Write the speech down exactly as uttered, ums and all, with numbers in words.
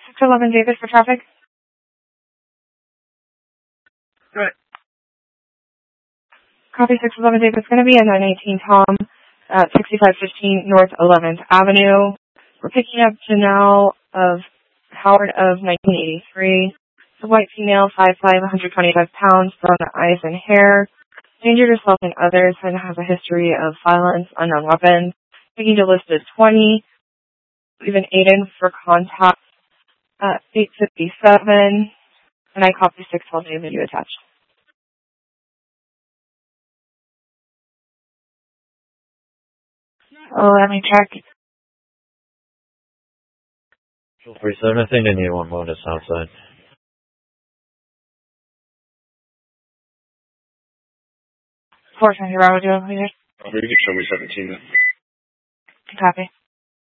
six eleven David for traffic. Right. Copy six eleven David. It's going to be a nine eighteen Tom at sixty-five fifteen North eleventh Avenue. We're picking up Janelle of Howard of nineteen eighty-three. It's a white female, five five, one hundred twenty-five pounds, brown eyes and hair. Injured herself and others and has a history of violence, unknown weapons. Picking to list is twenty. We've been Aiden for contact at eight fifty-seven. And I copy six twelve David, you attached. Oh, let me check. three seven, I think they need one more on the south side. four twenty, Bravo, do you want me to? Oh, you can show me seventeen then. Copy.